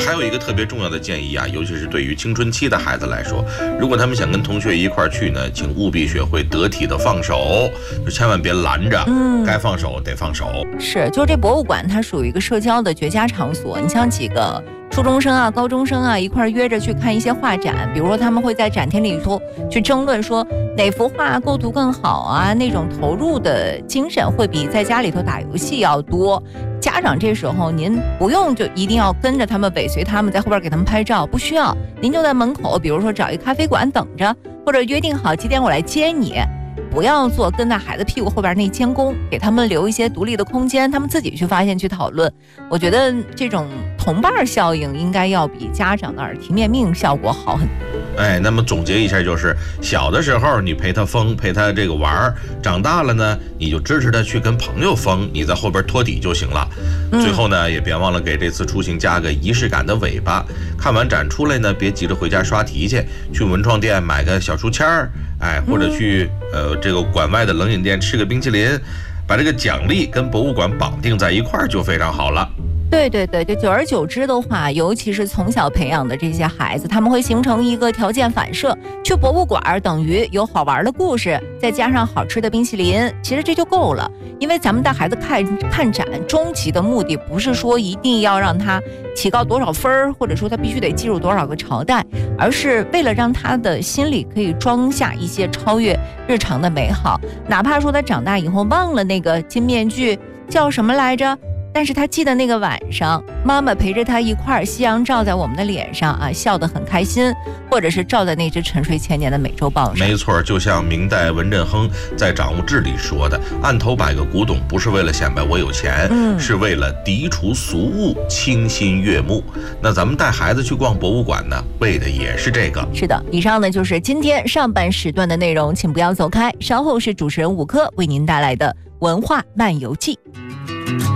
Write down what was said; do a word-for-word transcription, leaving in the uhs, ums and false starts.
还有一个特别重要的建议啊，尤其是对于青春期的孩子来说，如果他们想跟同学一块儿去呢，请务必学会得体的放手，就千万别拦着，嗯，该放手得放手。 是，就这博物馆它属于一个社交的绝佳场所，你像几个初中生啊、高中生啊一块约着去看一些画展，比如说他们会在展厅里头去争论说哪幅画构图更好啊，那种投入的精神会比在家里头打游戏要多。家长这时候您不用就一定要跟着他们尾随他们在后边给他们拍照，不需要，您就在门口比如说找一咖啡馆等着，或者约定好几点我来接你，不要做跟在孩子屁股后边那监工，给他们留一些独立的空间，他们自己去发现去讨论。我觉得这种同伴效应应该要比家长的耳提面命效果好很多。 哎，那么总结一下就是，小的时候你陪他疯，陪他这个玩，长大了呢，你就支持他去跟朋友疯，你在后边托底就行了。嗯、最后呢，也别忘了给这次出行加个仪式感的尾巴。看完展出来呢，别急着回家刷题去，去文创店买个小书签儿，哎，或者去、嗯、呃这个馆外的冷饮店吃个冰淇淋，把这个奖励跟博物馆绑定在一块儿就非常好了。 对对对，就久而久之的话，尤其是从小培养的这些孩子，他们会形成一个条件反射，去博物馆等于有好玩的故事，再加上好吃的冰淇淋，其实这就够了。因为咱们带孩子看看展，终极的目的不是说一定要让他提高多少分，或者说他必须得记住多少个朝代，而是为了让他的心里可以装下一些超越日常的美好，哪怕说他长大以后忘了那个金面具叫什么来着，但是他记得那个晚上妈妈陪着他一块儿，夕阳照在我们的脸上啊，笑得很开心，或者是照在那只沉睡千年的美洲豹上。 没错，就像明代文振亨在《掌物志》里说的，案头摆个古董不是为了显摆我有钱、嗯、是为了涤除俗物，清新悦目。那咱们带孩子去逛博物馆呢，为的也是这个。 是的，以上呢就是今天上半时段的内容，请不要走开，稍后是主持人武科为您带来的文化漫游记。